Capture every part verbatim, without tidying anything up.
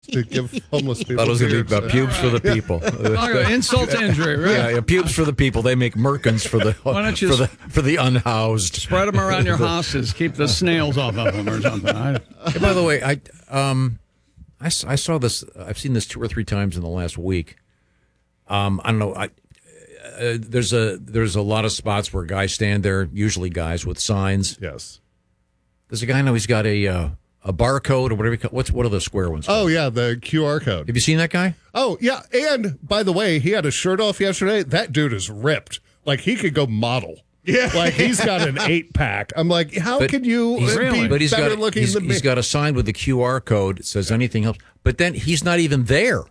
to give homeless people. Thought it was going to be about beards. pubes for the people. Okay, insult to injury, right? Yeah, yeah, pubes for the people. They make merkins for the Why don't you for the for the unhoused. Spread them around your houses. Keep the snails off of them or something. I, Hey, by the way, I um, I, s- I saw this. I've seen this two or three times in the last week. Um, I don't know. I uh, there's a there's a lot of spots where guys stand there, usually guys with signs. Yes. There's a guy now. He's got a uh, a barcode or whatever. You call, what's what are the square ones? Oh, yeah, the Q R code. Have you seen that guy? Oh, yeah. And by the way, he had a shirt off yesterday. That dude is ripped. Like, he could go model. Yeah. Like, he's got an eight pack. I'm like, how But can you he's, be but he's better got, looking he's, than me? he's got a sign with the Q R code. It says anything else. But then he's not even there.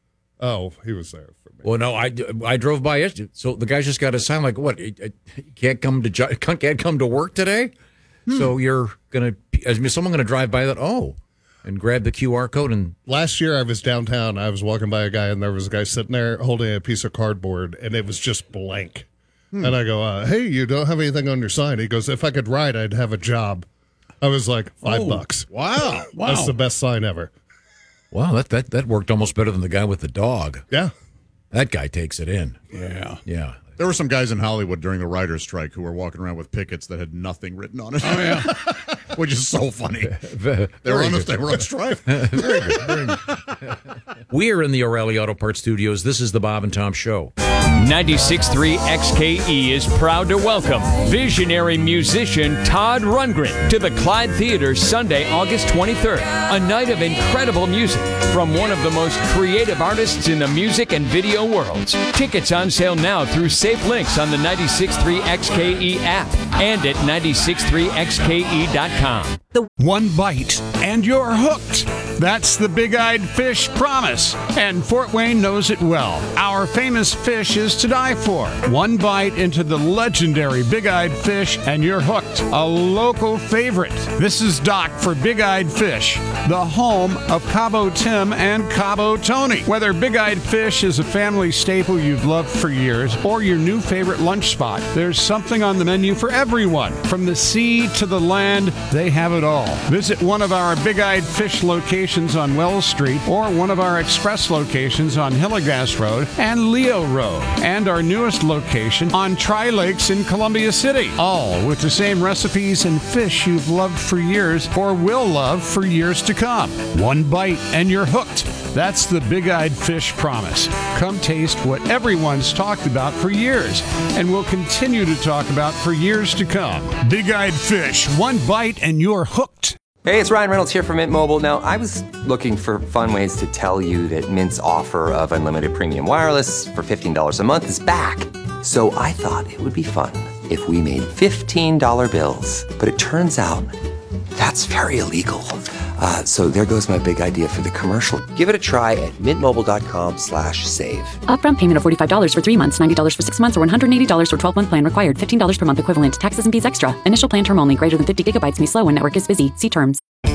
Oh, he was there for me. Well, no, I, I drove by yesterday. So the guy's just got a sign like, what? You can't come to jo- can't come to work today? Hmm. So you're going to, is someone going to drive by that? Oh, and grab the Q R code and. Last year I was downtown. I was walking by a guy, and there was a guy sitting there holding a piece of cardboard, and it was just blank. Hmm. And I go, uh, hey, you don't have anything on your sign? He goes, if I could write, I'd have a job. I was like, five Oh, bucks. Wow. Wow. That's the best sign ever. Wow, that, that, that worked almost better than the guy with the dog. Yeah. That guy takes it in. Yeah. Yeah. There were some guys in Hollywood during the writers' strike who were walking around with pickets that had nothing written on it. Oh, yeah. Which is so funny. Very They were on good. the, they were on strike. Very good. Very good. We are in the O'Reilly Auto Parts Studios. This is the Bob and Tom Show. ninety-six point three X K E is proud to welcome visionary musician Todd Rundgren to the Clyde Theater Sunday, August twenty-third. A night of incredible music from one of the most creative artists in the music and video worlds. Tickets on sale now through Safe Links on the ninety-six point three X K E app and at ninety-six point three X K E dot com. One bite and you're hooked. That's the big-eyed fish promise, and Fort Wayne knows it well. Our famous fish is to die for. One bite into the legendary big-eyed fish, and you're hooked. A local favorite. This is Doc for Big-Eyed Fish, the home of Cabo Tim and Cabo Tony. Whether Big-Eyed Fish is a family staple you've loved for years or your new favorite lunch spot, there's something on the menu for everyone. From the sea to the land, they have it all. Visit one of our Big-Eyed Fish locations on Wells Street or one of our express locations on Hillegas Road and Leo Road, and our newest location on Tri Lakes in Columbia City, all with the same recipes and fish you've loved for years or will love for years to come. One bite and you're hooked. That's the Big-Eyed Fish promise. Come taste what everyone's talked about for years and will continue to talk about for years to come. Big-Eyed Fish, one bite and you're hooked. Hey, it's Ryan Reynolds here from Mint Mobile. Now, I was looking for fun ways to tell you that Mint's offer of unlimited premium wireless for fifteen dollars a month is back. So I thought it would be fun if we made fifteen dollar bills. But it turns out that's very illegal. Uh, so there goes my big idea for the commercial. Give it a try at mintmobile.com slash save. Upfront payment of forty-five dollars for three months, ninety dollars for six months, or one hundred eighty dollars for twelve-month plan required. fifteen dollars per month equivalent. Taxes and fees extra. Initial plan term only. Greater than fifty gigabytes may slow when network is busy. See terms.